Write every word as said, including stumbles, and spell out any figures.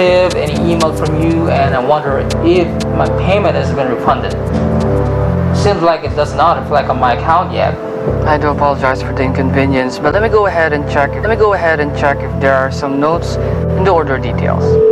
any email from you, and I wonder if my payment has been refunded. Seems like it does not reflect on my account yet. I do apologize for the inconvenience, but let me go ahead and check. Let me go ahead and check if there are some notes in the order details.